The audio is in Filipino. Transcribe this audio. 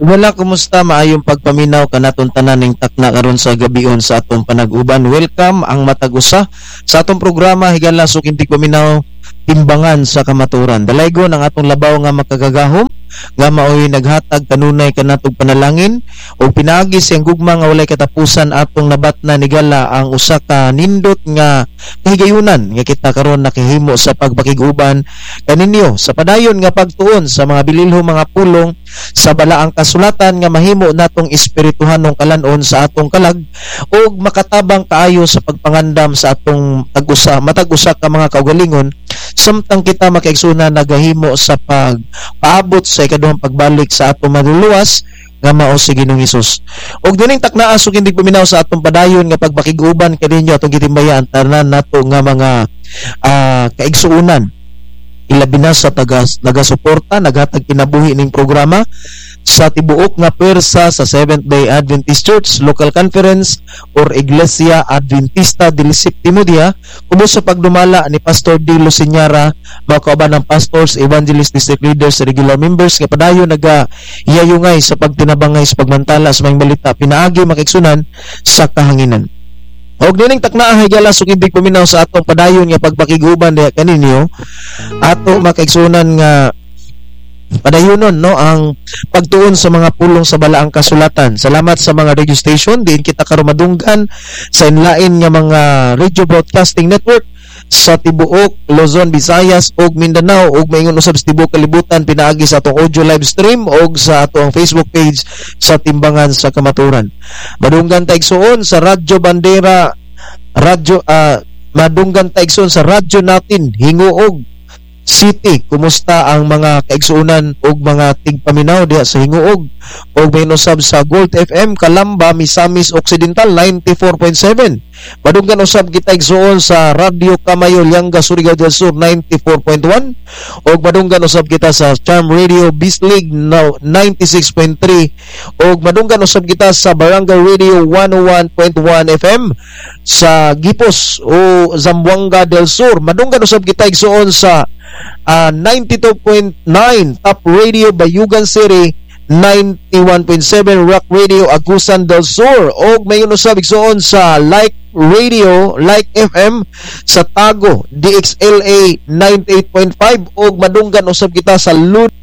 Wala, kumusta? Maayong pagpaminaw kanaton tanan ning takna karon sa gabion sa atong panag-uban. Welcome ang matag usa sa atong programa higala sukintig paminaw timbangan sa kamaturan. Dalaygon ang atong labaw nga makagagahom nga maoy naghatag kanunay kanatog panalangin o pinaagi siyang gugma nga walay katapusan atong nabatna ni gala ang usa ka nindot nga kahigayunan nga kita karon nakahimo sa pagpakiguban kaninyo sa padayon nga pagtuon sa mga bililhong mga pulong sa balaang kasulatan nga mahimo natong espirituhanong kalanon sa atong kalag ug makatabang kaayo sa pagpangandam sa atong matag-usa ka mga kaugalingon samtang kita makaigsunan nagahimo sa pagpaabot sa ikaduhang pagbalik sa atong maluluwas nga mao si Ginoong Hesus. Og dining taknaa so hindi paminaw sa atong padayon nga pagpakiguban kaninyo atong gitimbayan tanan nato nga mga kaigsuunan ilabi na sa nagasuporta naghatag kinabuhi ning programa sa tibuok nga pwersa sa Seventh-day Adventist Church Local Conference or Iglesia Adventista del Séptimo Día kumo sa pagdumala ni Pastor D. Luciñara mga kauban ng pastors, evangelist, district leaders, regular members nga padayon nagahiyayungay sa pagtinabangay sa pagmantala sa mga balita pinaagi makaigsunan sa kahanginan. Og dining taknaa higala sukibig paminaw sa atong padayon nga pagpakiguban diha kaninyo ato makaigsunan nga padayonon no ang pagtuon sa mga pulong sa balaang kasulatan. Salamat sa mga radio station din kita karon madunggan sa inlain nga mga radio broadcasting network sa tibuok Luzon, Visayas ug Mindanao ug maingon usab sa tibuok kalibutan pinaagi sa atong audio live stream ug sa atong Facebook page sa Timbangan sa Kamaturan. Madunggan ta igsuon sa Radyo Bandera madunggan ta igsuon sa radyo natin Hinguog City. Kumusta ang mga kaigsuunan ug mga tigpaminaw diha sa Hinguog ug may usab sa Gold FM Calamba, Misamis Occidental 94.7. Madunggan usab kita igsuon sa Radio Camayo Lianga, Surigao del Sur 94.1 ug madunggan usab kita sa Charm Radio Bislig 96.3 ug madunggan usab kita sa Barangay Radio 101.1 FM sa Gipos o Zamboanga del Sur. Madunggan usab kita igsuon sa 92.9 Top Radio Bayugan City, 91.7 Rock Radio Agusan del Sur og mayon usab igsuon sa Like FM sa Tago DXLA 98.5 og madunggan usab kita sa